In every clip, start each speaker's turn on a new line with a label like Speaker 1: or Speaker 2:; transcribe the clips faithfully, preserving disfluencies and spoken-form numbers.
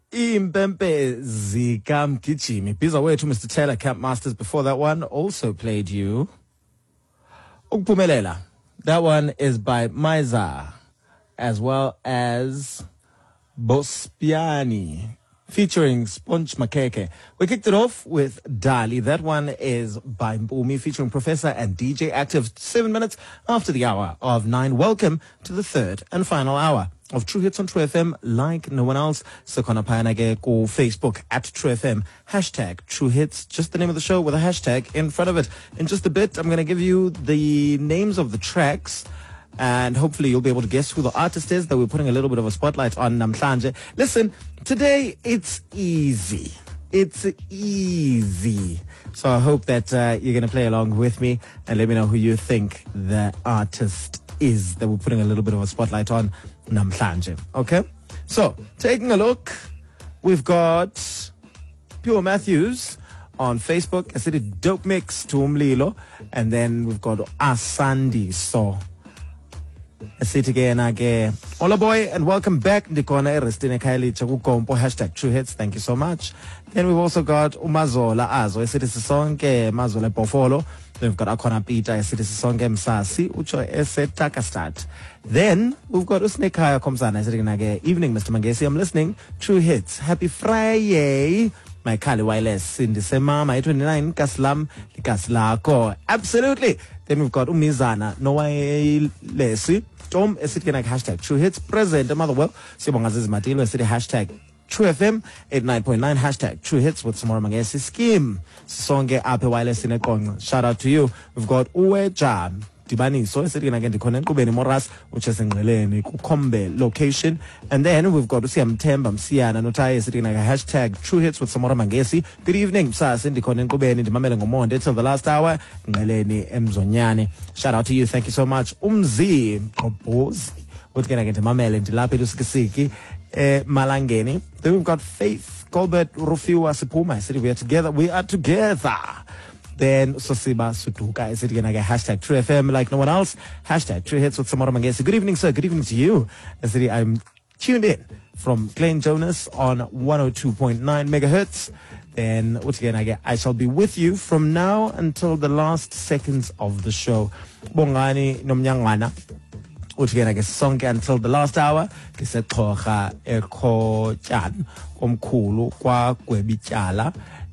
Speaker 1: Impempe Zikam Kichimi. Biza way to Mister Taylor Camp Masters. Before that one also played you Ukpumelela. That one is by Maiza, as well as Bospiani, featuring Sponge Makeke. We kicked it off with Dali. That one is by Mpumi, featuring Professor and D J Active. Seven minutes after the hour of nine. Welcome to the third and final hour of True Hits on True F M, like no one else. So kona payanage ko Facebook at True F M. Hashtag True Hits, just the name of the show with a hashtag in front of it. In just a bit, I'm going to give you the names of the tracks, and hopefully you'll be able to guess who the artist is that we're putting a little bit of a spotlight on namhlanje. Listen, today it's easy. It's easy. So I hope that uh, you're going to play along with me and let me know who you think the artist is that we're putting a little bit of a spotlight on namhlanje. Okay? So, taking a look, we've got Pure Matthews on Facebook. I said it, Dope Mix to Umlilo. And then we've got Asandi. So, I see it again, again. Hola boy, and welcome back. Ndikona Erestine Kaili Chakukompo. Hashtag True Hits. Thank you so much. Then we've also got Umazola Azo. I said it's a song, Mazola Pofolo. Then we've got Akona Peter. I said it's a song, Msasi. Ucho Ese Takastat. Then we've got Usnekaya Komsana. I said again, evening, Mister Mangesi. I'm listening. True Hits. Happy Friday. My Kali Wireless in December, my twenty-nine, Kaslam, Kaslako. Absolutely. Then we've got Umizana, Noah Lesi, Tom, a city like hashtag True Hits, present, Motherwell, Sibongaziz Matilo, a city hashtag True F M, eighty-nine point nine, hashtag True Hits with Samora Mangesi Scheme. Songe Ape Wireless in a con. Shout out to you. We've got Uwe Jam. Dibani, so it's again again the Konen Kubeni Moras, which is in Releni Kukombe location. And then we've got Usiam Temba Msia and Notai sitting like a hashtag True Hits with Samora Mangesi. Good evening, Sas in the Konen Kubeni, the Mamelango until the last hour. Ngaleni Mzonyani. Shout out to you, thank you so much. Umzi Compose. What's gonna get to Mamel and Lapidus Kisiki Malangeni. Then we've got Faith Colbert Rufiwa Sipuma. I said we are together, we are together. Then Sosiba Sutuka is it again again hashtag True F M like no one else. Hashtag True Hits with Samora Mangesi. Good evening, sir. Good evening to you. I said I'm tuned in from Glen Jonas on one oh two point nine megahertz. Then once again again I shall be with you from now until the last seconds of the show. Bongani Nomnyangwana. Once again I guess song until the last hour. Kise Tocha Eko Chan Omkulu Kwa Kwebichala.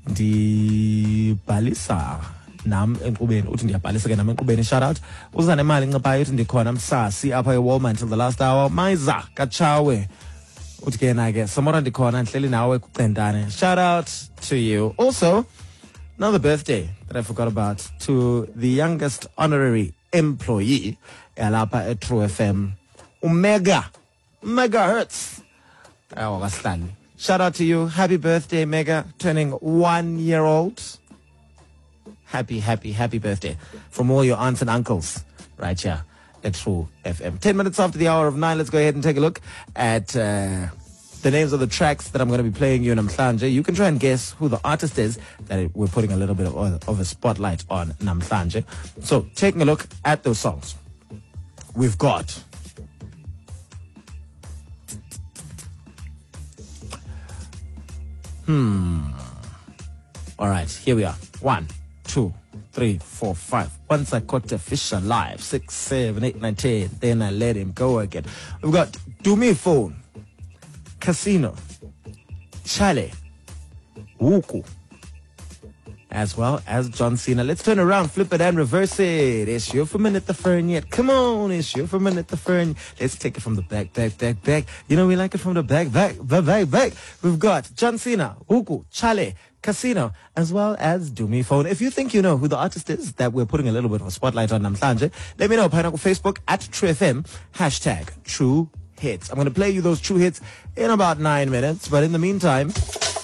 Speaker 1: Di balisa nam enkubeni uthi ndiyabhalisa ke nam enkubeni. Shout out uzane imali nqapha uthi ndikhona Msasi apha eWalmart until the last hour. Maiza Kachawe uthi ke na ke Samora ndikhona ndihleli nawe kucentane. Shout out to you. Also, another birthday that I forgot about, to the youngest honorary employee yalapha at True F M, Umega Megahertz. Awu kahlani. Shout out to you. Happy birthday, Mega. Turning one year old. Happy, happy, happy birthday from all your aunts and uncles right here at True F M. Ten minutes after the hour of nine, let's go ahead and take a look at uh, the names of the tracks that I'm going to be playing you in Namhlanje. You can try and guess who the artist is that we're putting a little bit of, of a spotlight on Namhlanje. So, taking a look at those songs. We've got... Hmm. All right, here we are. One, two, three, four, five. Once I caught a fish alive. Six, seven, eight, nine, ten. Then I let him go again. We've got Do Me Phone, Casino, Chale, Wuku, as well as John Cena. Let's turn around, flip it and reverse it. It's you for a minute, the fern yet. Come on, it's you for a minute, the fern. Let's take it from the back, back, back, back. You know we like it from the back, back, back, back, back. We've got John Cena, Uku, Chale, Casino, as well as Do Me Phone. If you think you know who the artist is that we're putting a little bit of a spotlight on Namhlanje, let me know. Pineapple Facebook at True F M, hashtag True Hits. I'm going to play you those True Hits in about nine minutes, but in the meantime...